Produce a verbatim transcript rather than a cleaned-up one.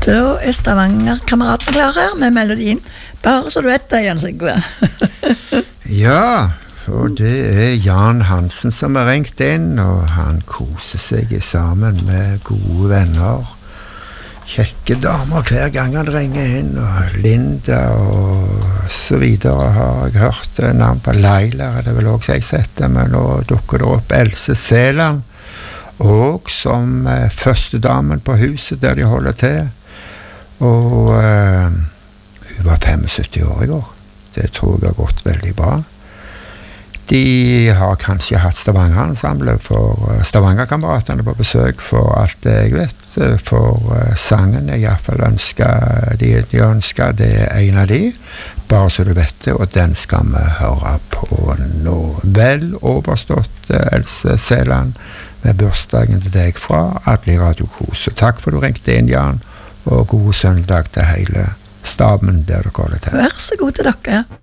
Da er Stavanger-kameratene klar her med melodien. Bare så du vet det, Jan Sigve. Ja, for det er Jan Hansen som har ringt inn, og han koser seg sammen med gode venner. Kjekke damer hver gang han ringer inn, og Linda og så videre har jeg hørt navn på. Leila er det vel også jeg sett det, men nå dukker det opp Else Seland, og som eh, første damen på huset der de holder til. Og eh, hun var syttifem år i år. Det tror jeg har gått veldig bra. De har kanskje hatt Stavanger-ensemblet for Stavanger-kameratene på besøk for alt det jeg vet. For sangen jeg i hvert fall ønsker, de, de ønsker, det er en av de. Bare så du vet det, og den skal vi høre på nå. Vel overstått, Else Seland, med bursdagen til deg fra Alle Radio Kos. Takk for du ringte inn, Jan, og god søndag til hele staben der dere holder til. Vær så god til dere.